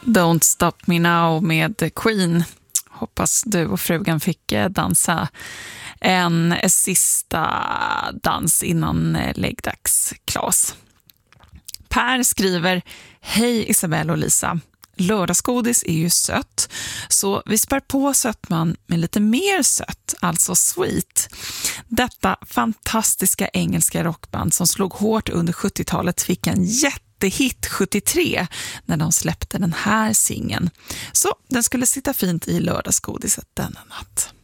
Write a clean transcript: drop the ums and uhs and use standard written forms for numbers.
Don't Stop Me Now med Queen. Hoppas du och frugan fick dansa en sista dans innan läggdags, Klas. Per skriver: Hej Isabelle och Lisa. Lördagsgodis är ju sött, så vi spär på sötman med lite mer sött, alltså sweet. Detta fantastiska engelska rockband som slog hårt under 70-talet fick en jättehit 73 när de släppte den här singeln. Så den skulle sitta fint i lördagsgodiset denna natt.